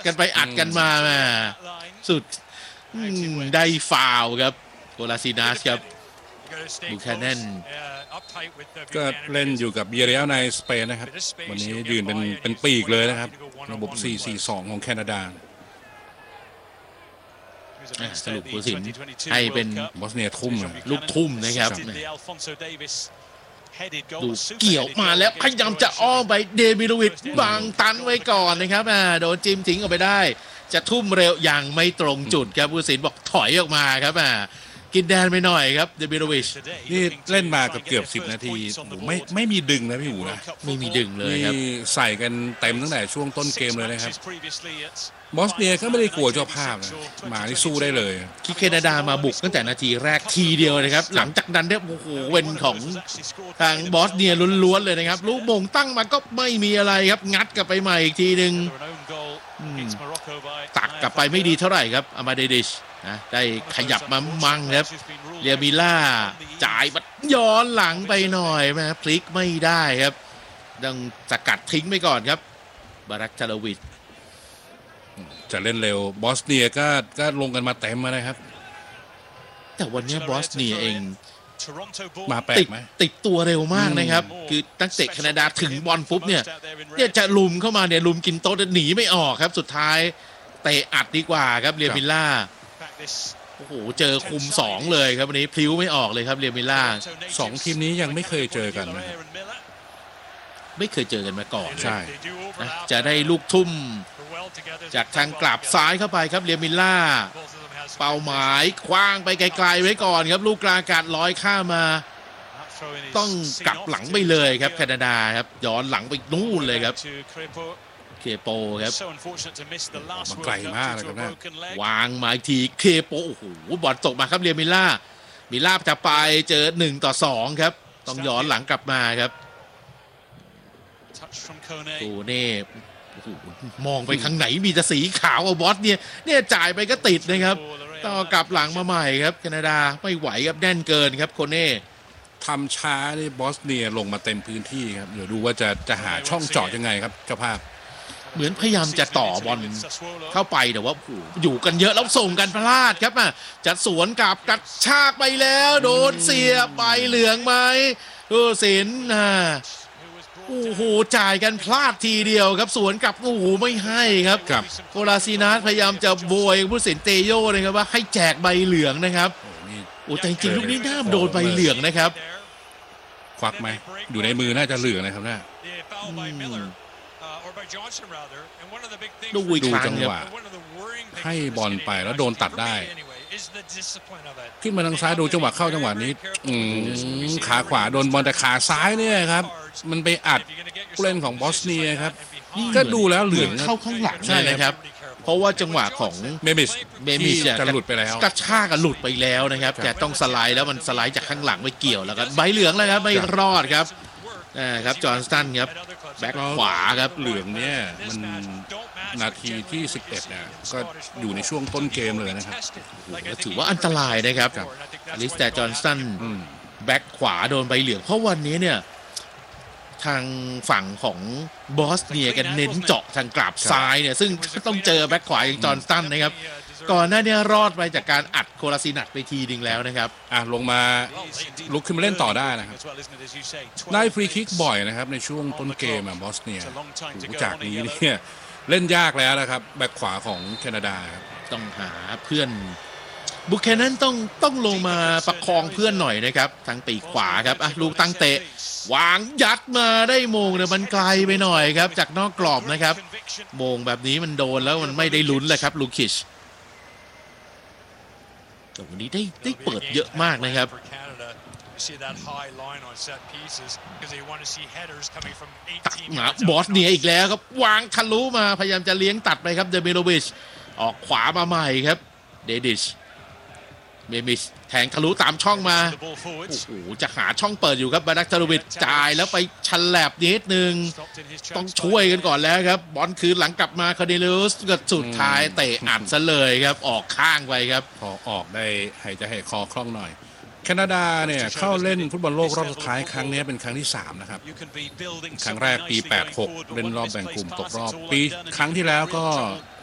กันไปอัดกันมาสุดได้ฟาวครับโกลาซินัสครับบูแคนเนนก็เล่นอยู่กับเบียเรียลในสเปนนะครับวันนี้ยืนเป็นปีกเลยนะครับระบบ 4-4-2 ของแคนาดาสรุปผู้สินให้เป็นบอสเนียทุ่มลูกทุ่มนะครับดูเกี่ยวมาแล้วพยายามจะอ้อมไปเดมิโลวิชบังตันไว้ก่อนนะครับโดนจิ้มทิ้งออกไปได้จะทุ่มเร็วอย่างไม่ตรงจุดครับผู้สินบอกถอยออกมาครับกินแดนไปหน่อยครับเดมิโลวิชนี่เล่นมาเกือบ10 นาทีไม่มีดึงนะพี่หูนะไม่มีดึงเลยครับใส่กันเต็มตั้งแต่ช่วงต้นเกมเลยนะครับบอสเนียก็ไม่ได้กลัวเจ้าภาพมาที่สู้ได้เลยที่แคนาดามาบุกตั้งแต่นาทีแรกทีเดียวนะครับหลังจากนั้นเนี่ยโอ้โหเป็นของทางบอสเนียล้วนๆเลยนะครับลูกมงตั้งมาก็ไม่มีอะไรครับงัดกลับไปใหม่อีกทีหนึ่งตักกลับไปไม่ดีเท่าไหร่ครับอามาเดดิชนะได้ขยับมามั่งครับเรียมิล่าจ่ายมาย้อนหลังไปหน่อยพลิกไม่ได้ครับต้องสกัดทิ้งไปก่อนครับบารักชาลวิชจะเล่นเร็วบอสเนียก็ลงกันมาเต็มนะครับแต่วันนี้บอสเนียเองมาแปลกไหมติดตัวเร็วมากนะครับคือตั้งแต่แคนาดาถึงบอลปุ๊บเนี่ยจะลุมเข้ามาเนี่ยลุมกินโต๊ะหนีไม่ออกครับสุดท้ายเตะอัดดีกว่าครับเรียมิล่าโอ้โหเจอคุม2เลยครับวันนี้พลิ้วไม่ออกเลยครับเรียมิล่า 2ทีมนี้ยังไม่เคยเจอกันนะไม่เคยเจอกันมาก่อนใช่นะจะได้ลูกทุ่มจากทางกลับซ้ายเข้าไปครับเรียมิล่าเป้าหมายคว้างไปไกลๆไว้ก่อนครับลูกกลางอากาศลอยข้ามมาต้องกลับหลังไปเลยครับแคนาดาครับย้อนหลังไปนู่นเลยครับเคโปครับมันไกลมากเลยครับนะวางมาอีกทีเคโปโอ้โหบอลตกมาครับเรียมิล่าจะไปเจอ1-2ครับต้องย้อนหลังกลับมาครับโกเน่มองไปข้างไหนมีแต่สีขาวบอสเนี่ยจ่ายไปก็ติดนะครับต้องกลับหลังมาใหม่ครับแคนาดาไม่ไหวครับแน่นเกินครับโคเน่ทำช้าที่บอสเนียลงมาเต็มพื้นที่ครับเดี๋ยวดูว่าจะหาช่องเจาะยังไงครับเจ้าภาพเหมือนพยายามจะต่อบอลเข้าไปแต่ว่าอยู่กันเยอะแล้วส่งกันพลาดครับจะสวนกลับกระชากไปแล้วโดนเสียใบเหลืองไหมสินโอ้โหจ่ายกันพลาดทีเดียวครับสวนกลับโอ้โหไม่ให้ครับโกลาซินัสพยายามจะโวยผู้สินเตโยนะครับว่าให้แจกใบเหลืองนะครับโอ้แต่จริงๆลูกนี้น่าโดนใบเหลืองนะครับควักไหมอยู่ในมือน่าจะเหลืองนะครับน่าดูจังหวะให้บอลไปแล้วโดนตัดได้ขึ้นมาทางซ้ายดูจังหวะเข้าจังหวะนี้ขาขวาโดนบอลแต่ขาซ้ายเนี่ยครับมันไปอัดผู้เล่นของบอสเนียครับก็ดูแล้วเหลืองเข้าข้างหลังใช่นะครับเพราะว่าจังหวะของเมมิสจะหลุดไปแล้วกระชากหลุดไปแล้วนะครับแต่ต้องสไลด์แล้วมันสไลด์จากข้างหลังไม่เกี่ยวแล้วครับใบเหลืองแล้วครับไม่รอดครับครับจอห์นสตันครับแบ็คขวาครับเหลืองเนี่ยมันนาทีที่11เนี่ยก็อยู่ในช่วงต้นเกมเลยนะครับถือว่าอันตรายนะครับอลิสแต่จอห์นสตันแบ็คขวาโดนใบเหลืองเพราะวันนี้เนี่ยทางฝั่งของบอสเนียกันเน้นเจาะทางกลับซ้ายเนี่ยซึ่งต้องเจอแบ็คขวาอย่างจอห์นสตันนะครับก่อนหน้านี้รอดไปจากการอัดโคลาซินัสไปทีนึงแล้วนะครับลงมาลุกขึ้นมาเล่นต่อได้นะครับได้ฟรีคิกบ่อยนะครับในช่วงต้นเกมบอสเนียจากนี้เนี่ยเล่นยากแล้วนะครับแบ็คขวาของแคนาดาต้องหาเพื่อนบุคแคนนั้นต้องลงมาประคองเพื่อนหน่อยนะครับทางปีกขวาครับลูกตั้งเตะวางยัดมาได้โมงเนี่ยมันไกลไปหน่อยครับจากนอกกรอบนะครับโมงแบบนี้มันโดนแล้วมันไม่ได้ลุ้นเลยครับลูคิชแต่วันนี้ได้เปิดเยอะมากนะครับตัดมาบอสเนียอีกแล้วครับวางทะลุมาพยายามจะเลี้ยงตัดไปครับเดมิโลวิชออกขวามาใหม่ครับเดดิชเมมิชแทงทะลุตามช่องมาโอ้โหจะหาช่องเปิดอยู่ครับบารักชาลวิชจ่ายแล้วไปชันแลบนิดนึงต้องช่วยกันก่อนแล้วครับบอลคืนหลังกลับมาคาเดลิอุสก็สุดท้ายเตะอัดซะเลยครับออกข้างไปครับพอออกได้หายใจหายคอคล่องหน่อยแคนาดาเนี่ยเข้าเล่นฟุตบอลโลกรอบสุดท้ายครั้งนี้เป็นครั้งที่3นะครับครั้งแรกปี86เล่นรอบแบ่งกลุ่มตกรอบปีครั้งที่แล้วก็